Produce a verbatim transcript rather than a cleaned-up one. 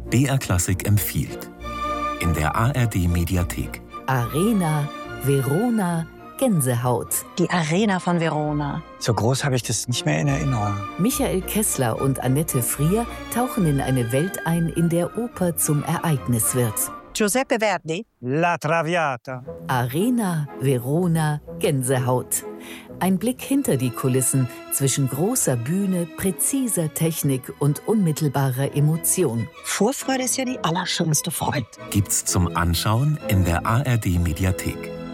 B R Klassik empfiehlt. In der A R D-Mediathek. Arena, Verona, Gänsehaut. Die Arena von Verona. So groß habe ich das nicht mehr in Erinnerung. Michael Kessler und Annette Frier tauchen in eine Welt ein, in der Oper zum Ereignis wird. Giuseppe Verdi. La Traviata. Arena, Verona, Gänsehaut. Ein Blick hinter die Kulissen zwischen großer Bühne, präziser Technik und unmittelbarer Emotion. Vorfreude ist ja die allerschönste Freude. Gibt's zum Anschauen in der A R D-Mediathek.